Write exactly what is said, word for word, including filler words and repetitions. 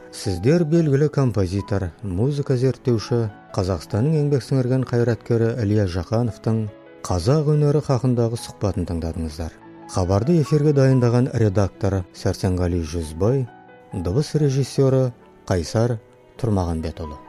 Сіздер белгілі композитор, музыка зерттеуші, Қазақстанның еңбек сіңірген қайраткері Илья Жақановтың қазақ өнері хақындағы сұхбатын тыңдадыңыздар. Хабарды эфирге дайындаған редактор Сәрсенғали Жүзбай, дыбыс режиссері Қайсар Тұрмағанбетұлы.